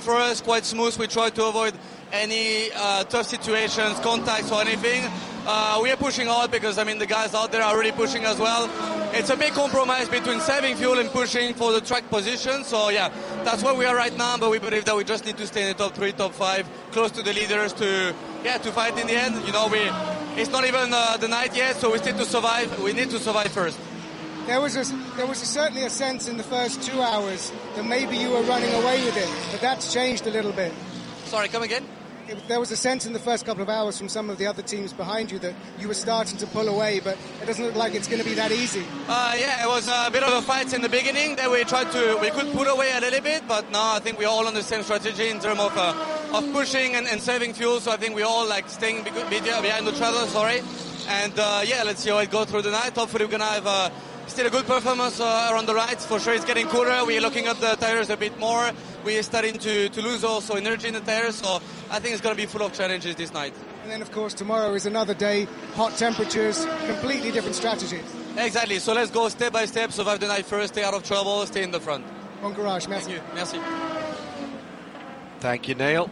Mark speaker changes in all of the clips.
Speaker 1: for us, quite smooth. We try to avoid any tough situations, contacts or anything. We are pushing hard because, I mean, the guys out there are really pushing as well. It's a big compromise between saving fuel and pushing for the track position. So, yeah, that's where we are right now. But we believe that we just need to stay in the top 3, top 5, close to the leaders to fight in the end. You know, it's not even the night yet, so we still to survive. We need to survive first.
Speaker 2: There was certainly a sense in the first 2 hours that maybe you were running away with it, but that's changed a little bit.
Speaker 1: Sorry, come again?
Speaker 2: There was a sense in the first couple of hours from some of the other teams behind you that you were starting to pull away, but it doesn't look like it's going to be that easy.
Speaker 1: Yeah, it was a bit of a fight in the beginning. Then we could pull away a little bit, but now I think we're all on the same strategy in terms of pushing and saving fuel. So I think we're all like staying behind each other. And let's see how it goes through the night. Hopefully we're gonna have still a good performance around the rides. For sure it's getting cooler. We're looking at the tires a bit more. We're starting to lose also energy in the tires. So I think it's going to be full of challenges this night.
Speaker 2: And then, of course, tomorrow is another day. Hot temperatures, completely different strategies.
Speaker 1: Exactly. So let's go step by step, survive the night first, stay out of trouble, stay in the front.
Speaker 2: Bon courage. Merci.
Speaker 1: Thank you. Merci.
Speaker 3: Thank you, Neil.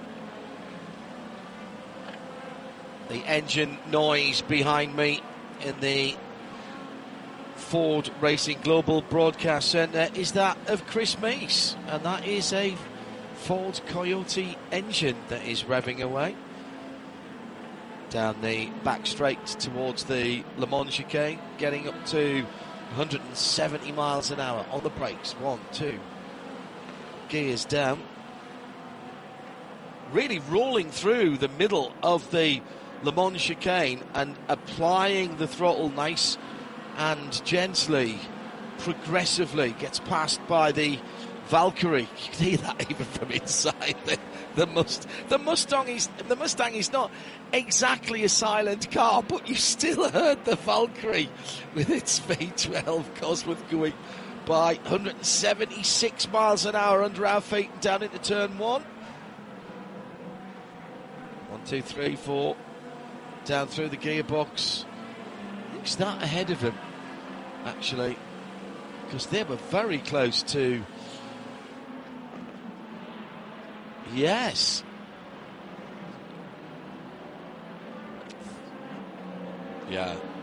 Speaker 3: The engine noise behind me in the Ford Racing Global Broadcast Centre is that of Chris Meese, and that is a Ford Coyote engine that is revving away down the back straight towards the Le Mans chicane, getting up to 170 miles an hour on the brakes. 1, 2 gears down, really rolling through the middle of the Le Mans chicane and applying the throttle nice and gently, progressively, gets passed by the Valkyrie. You can hear that even from inside the Mustang is not exactly a silent car, but you still heard the Valkyrie with its V12 Cosworth going by 176 miles an hour under our feet down into turn 1. 1, 2, 3, 4 down through the gearbox. Looks that ahead of him, actually, because they were very close to. Yes. Yeah.